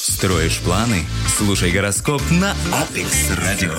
Строишь планы? Слушай гороскоп на Apex Radio.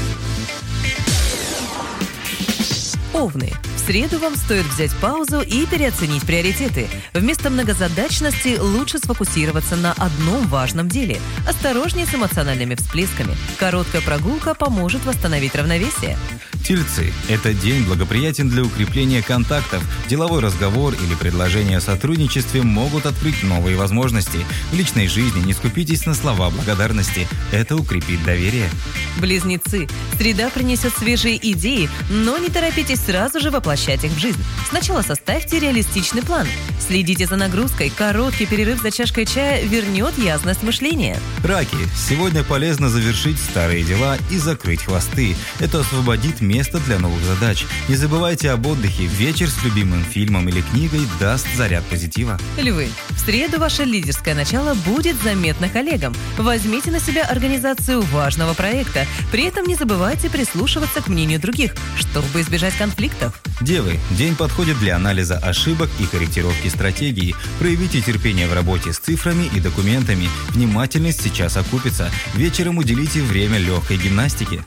Овны. В среду вам стоит взять паузу и переоценить приоритеты. Вместо многозадачности лучше сфокусироваться на одном важном деле. Осторожнее с эмоциональными всплесками. Короткая прогулка поможет восстановить равновесие. Тельцы. Этот день благоприятен для укрепления контактов. Деловой разговор или предложение о сотрудничестве могут открыть новые возможности. В личной жизни не скупитесь на слова благодарности. Это укрепит доверие. Близнецы. Среда принесет свежие идеи, но не торопитесь сразу же воплощать их в жизнь. Сначала составьте реалистичный план. Следите за нагрузкой. Короткий перерыв за чашкой чая вернет ясность мышления. Раки. Сегодня полезно завершить старые дела и закрыть хвосты. Это освободит место для новых задач. Не забывайте об отдыхе. Вечер с любимым фильмом или книгой даст заряд позитива. Львы. В среду ваше лидерское начало будет заметно коллегам. Возьмите на себя организацию важного проекта. При этом не забывайте прислушиваться к мнению других, чтобы избежать конфликтов. Девы. День подходит для анализа ошибок и корректировки стратегии. Проявите терпение в работе с цифрами и документами. Внимательность сейчас окупится. Вечером уделите время легкой гимнастике.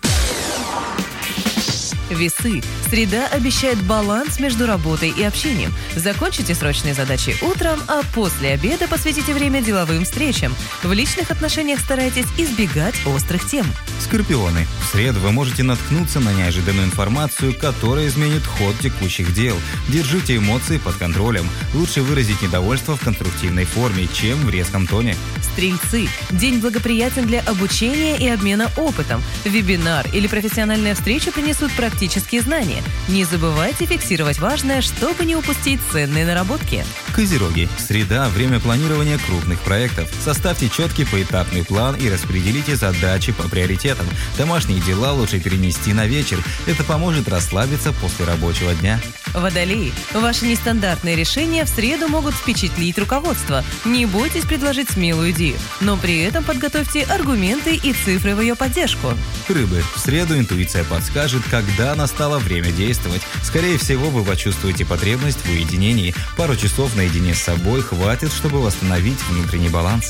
Весы. Среда обещает баланс между работой и общением. Закончите срочные задачи утром, а после обеда посвятите время деловым встречам. В личных отношениях старайтесь избегать острых тем. Скорпионы. В среду вы можете наткнуться на неожиданную информацию, которая изменит ход текущих дел. Держите эмоции под контролем. Лучше выразить недовольство в конструктивной форме, чем в резком тоне. Стрельцы. День благоприятен для обучения и обмена опытом. Вебинар или профессиональная встреча принесут практические знания. Не забывайте фиксировать важное, чтобы не упустить ценные наработки. Козероги. Среда – время планирования крупных проектов. Составьте четкий поэтапный план и распределите задачи по приоритетам. Домашние дела лучше перенести на вечер. Это поможет расслабиться после рабочего дня. Водолеи. Ваши нестандартные решения в среду могут впечатлить руководство. Не бойтесь предложить смелую идею, но при этом подготовьте аргументы и цифры в ее поддержку. Рыбы. В среду интуиция подскажет, когда настало время действовать. Скорее всего, вы почувствуете потребность в уединении. Пару часов наедине с собой хватит, чтобы восстановить внутренний баланс.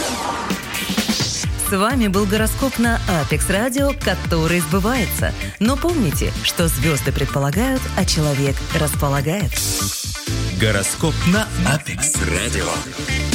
С вами был гороскоп на Apex Radio, который сбывается. Но помните, что звезды предполагают, а человек располагает. Гороскоп на Apex Radio.